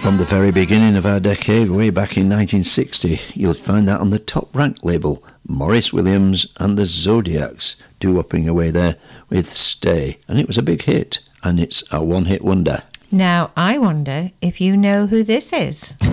From the very beginning of our decade, way back in 1960, you'll find that on the top rank label, Maurice Williams and the Zodiacs, doo-wopping away there with Stay. And it was a big hit, and it's a one-hit wonder. Now, I wonder if you know who this is.